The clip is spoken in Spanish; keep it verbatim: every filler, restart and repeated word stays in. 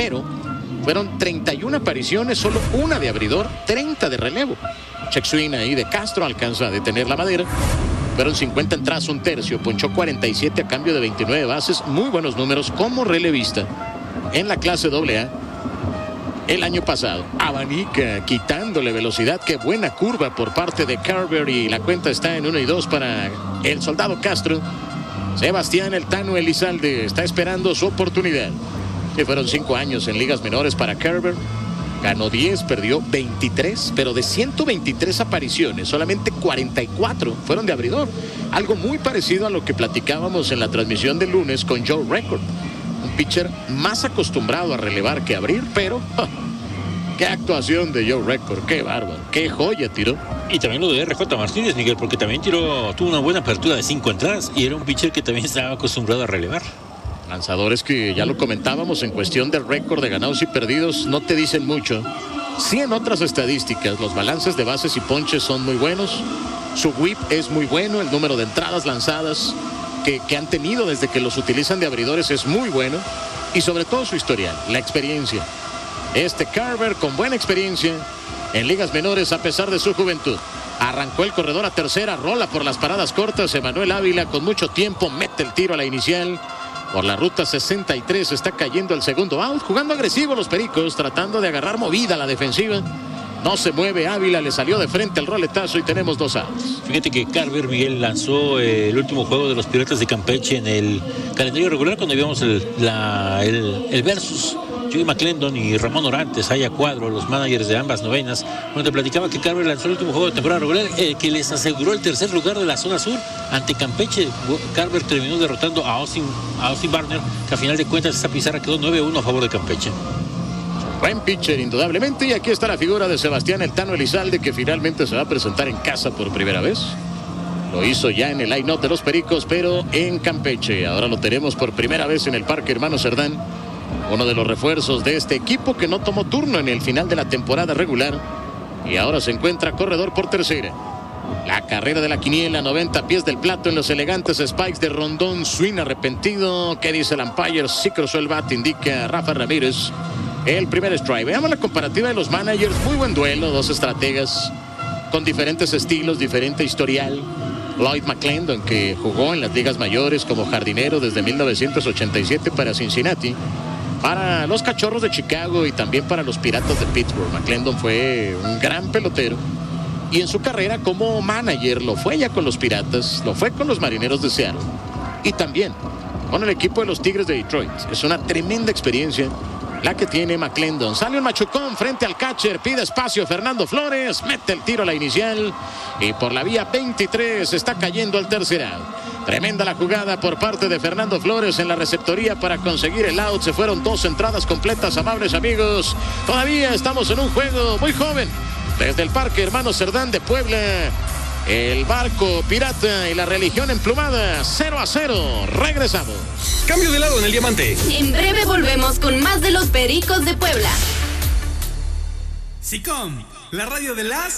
pero fueron treinta y una apariciones, solo una de abridor, treinta de relevo. Check swing ahí de Castro, alcanza a detener la madera. Fueron cincuenta entradas, un tercio, ponchó cuarenta y siete a cambio de veintinueve bases. Muy buenos números como relevista en la clase doble A el año pasado. Abanica quitándole velocidad. Qué buena curva por parte de Carver, y la cuenta está en uno y dos para el Soldado Castro. Sebastián El Tano Elizalde está esperando su oportunidad. Que fueron cinco años en ligas menores para Carver. Ganó diez, perdió veintitrés, pero de ciento veintitrés apariciones, solamente cuarenta y cuatro fueron de abridor. Algo muy parecido a lo que platicábamos en la transmisión del lunes con Joe Record. Un pitcher más acostumbrado a relevar que a abrir, pero ¡oh! ¡Qué actuación de Joe Record! ¡Qué bárbaro! ¡Qué joya tiró! Y también lo de R J Martínez, Miguel, porque también tiró, tuvo una buena apertura de cinco entradas y era un pitcher que también estaba acostumbrado a relevar. Lanzadores que ya lo comentábamos en cuestión del récord de ganados y perdidos, no te dicen mucho. Sí, en otras estadísticas, los balances de bases y ponches son muy buenos. Su whip es muy bueno, el número de entradas lanzadas que, que han tenido desde que los utilizan de abridores es muy bueno. Y sobre todo su historial, la experiencia. Este Carver con buena experiencia en ligas menores a pesar de su juventud. Arrancó el corredor a tercera, rola por las paradas cortas. Emanuel Ávila con mucho tiempo mete el tiro a la inicial. Por la ruta sesenta y tres está cayendo el segundo out, jugando agresivo los Pericos, tratando de agarrar movida la defensiva. No se mueve Ávila, le salió de frente el roletazo y tenemos dos outs. Fíjate que Carver, Miguel, lanzó eh, el último juego de los Piratas de Campeche en el calendario regular cuando vimos el, la, el, el versus. Joey McClendon y Ramón Orantes, ahí a cuadro, los managers de ambas novenas, donde platicaba que Carver lanzó el último juego de temporada regular, eh, que les aseguró el tercer lugar de la zona sur ante Campeche. Carver terminó derrotando a Austin, a Austin Barner, que a final de cuentas esta pizarra quedó nueve a uno a favor de Campeche. Buen pitcher, indudablemente, y aquí está la figura de Sebastián El Tano Elizalde, que finalmente se va a presentar en casa por primera vez. Lo hizo ya en el line-up de los Pericos, pero en Campeche. Ahora lo tenemos por primera vez en el Parque Hermano Cerdán. Uno de los refuerzos de este equipo que no tomó turno en el final de la temporada regular y ahora se encuentra corredor por tercera. La carrera de la quiniela, noventa pies del plato en los elegantes spikes de Rondón. Swing arrepentido. ¿Qué dice el umpire? Sí cruzó el bat, indica Rafa Ramírez. El primer strike. Veamos la comparativa de los managers. Muy buen duelo, dos estrategas con diferentes estilos, diferente historial. Lloyd McClendon, que jugó en las ligas mayores como jardinero desde mil novecientos ochenta y siete para Cincinnati, para los Cachorros de Chicago y también para los Piratas de Pittsburgh. McClendon fue un gran pelotero y en su carrera como manager lo fue ya con los Piratas, lo fue con los Marineros de Seattle y también con el equipo de los Tigres de Detroit. Es una tremenda experiencia la que tiene McClendon. Sale un machucón frente al catcher, pide espacio Fernando Flores, mete el tiro a la inicial y por la vía veintitrés está cayendo al tercer out. Tremenda la jugada por parte de Fernando Flores en la receptoría para conseguir el out. Se fueron dos entradas completas, amables amigos. Todavía estamos en un juego muy joven. Desde el Parque Hermano Cerdán de Puebla, el barco pirata y la religión emplumada, cero a cero. Regresamos. Cambio de lado en el diamante. En breve volvemos con más de los Pericos de Puebla. SICOM, la radio de las